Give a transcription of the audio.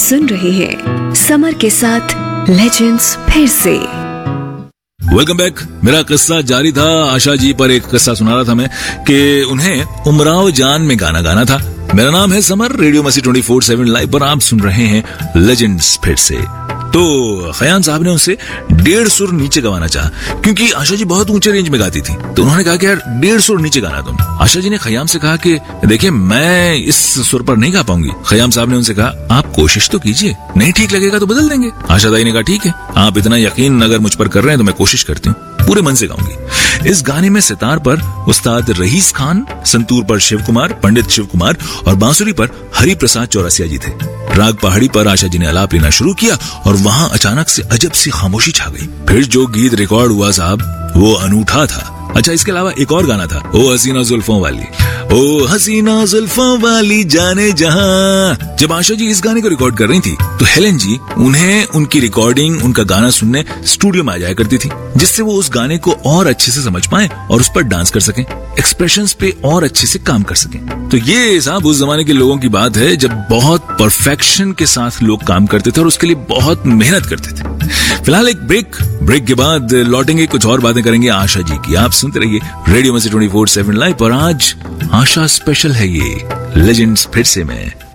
सुन रहे हैं समर के साथ लेजेंड्स फिर से। Welcome back. मेरा किस्सा जारी था। आशा जी पर एक किस्सा सुना रहा था मैं कि उन्हें उमराव जान में गाना गाना था। मेरा नाम है समर, रेडियो मसी 24/7 लाइव पर आप सुन रहे हैं लेजेंड्स फिर से। तो खयाम साहब ने उनसे 1.5 सुर नीचे गवाना चाहा, क्योंकि आशा जी बहुत ऊंचे रेंज में गाती थी। तो उन्होंने कहा कि यार 1.5 सुर नीचे गाना तुम। आशा जी ने खयाम से कहा कि देखिए मैं इस सुर पर नहीं गा पाऊंगी। खयाम साहब ने उनसे कहा आप कोशिश तो कीजिए, नहीं ठीक लगेगा तो बदल देंगे। आशा दाई ने कहा ठीक है, आप इतना यकीन अगर मुझ पर कर रहे हैं तो मैं कोशिश करती हूँ, पूरे मन से गाऊंगी। इस गाने में सितार पर उस्ताद रईस खान, संतूर पर शिव कुमार, पंडित शिव कुमार और बांसुरी पर हरि प्रसाद चौरसिया जी थे। राग पहाड़ी पर आशा जी ने आलाप लेना शुरू किया और वहां अचानक से अजब सी खामोशी छा गई। फिर जो गीत रिकॉर्ड हुआ साहब वो अनूठा था। अच्छा, इसके अलावा एक और गाना था, ओ हसीना जुल्फों वाली, ओ हसीना जुल्फों वाली जाने जहां। जब आशा जी इस गाने को रिकॉर्ड कर रही थी तो हेलेन जी उन्हें उनकी रिकॉर्डिंग, उनका गाना सुनने स्टूडियो में आ जाया करती थी, जिससे वो उस गाने को और अच्छे से समझ पाए और उस पर डांस कर सकें, एक्सप्रेशंस पे और अच्छे से काम कर सकें। तो ये साहब उस जमाने के लोगों की बात है जब बहुत परफेक्शन के साथ लोग काम करते थे और उसके लिए बहुत मेहनत करते थे। फिलहाल एक ब्रेक के बाद लौटेंगे, कुछ और बातें करेंगे आशा जी की। आप सुनते रहिए रेडियो मसी 24/7 लाइव पर। आज आशा स्पेशल है ये लेजेंड्स फिर से में।